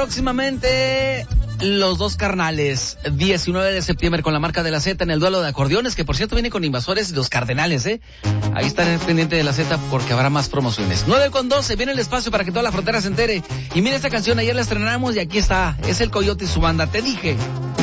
próximamente los dos carnales, 19 de septiembre con la marca de la Z en el duelo de acordeones, que por cierto viene con Invasores y los Cardenales, Ahí están pendiente de la Z porque habrá más promociones. 9:12, viene el espacio para que toda la frontera se entere. Y mira esta canción, ayer la estrenamos y aquí está, es el Coyote y su banda, Te Dije.